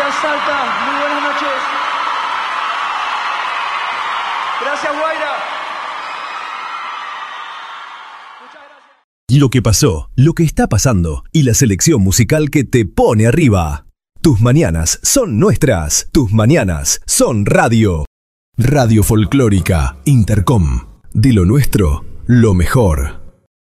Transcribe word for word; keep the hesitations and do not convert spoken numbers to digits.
de Salta, muy buenas noches. Gracias, Guaira. Muchas gracias. Lo que pasó, lo que está pasando y la selección musical que te pone arriba. Tus mañanas son nuestras. Tus mañanas son radio. Radio Folclórica Intercom. De lo nuestro, lo mejor.